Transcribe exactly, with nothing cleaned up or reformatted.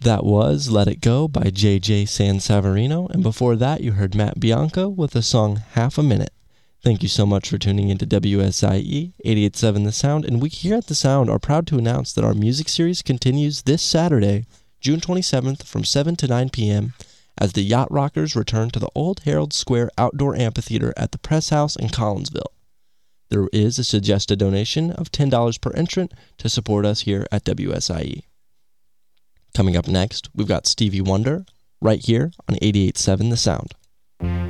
That was Let It Go by J J Sansaverino, and before that you heard Matt Bianco with the song Half a Minute. Thank you so much for tuning into W S I E eighty-eight point seven The Sound, and we here at The Sound are proud to announce that our music series continues this Saturday, June twenty-seventh from seven to nine p.m. as the Yacht Rockers return to the Old Herald Square Outdoor Amphitheater at the Press House in Collinsville. There is a suggested donation of ten dollars per entrant to support us here at W S I E. Coming up next, we've got Stevie Wonder right here on eighty-eight point seven The Sound.